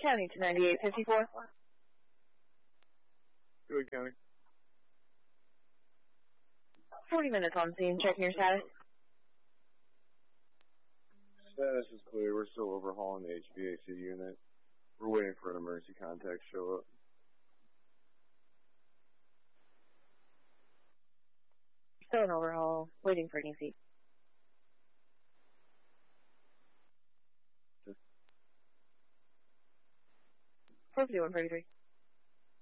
County to 9854. Good, County. 40 minutes on scene. Checking your status. Status is clear. We're still overhauling the HVAC unit. We're waiting for an emergency contact to show up. Still an overhaul. Waiting for an EC. 45133.